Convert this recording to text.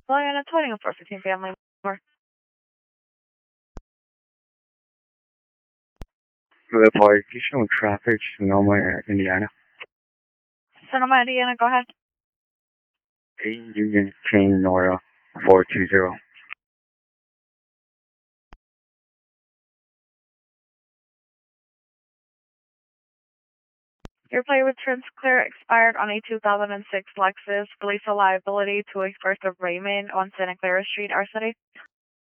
Flying a 20 for 15 family. The park, you showing traffic, Sonoma, Indiana. Sonoma, Indiana, go ahead. 8 Union King Nora 420. Your plate returns clear expired on a 2006 Lexus. Release a liability to a First of Raymond on Santa Clara Street, our city.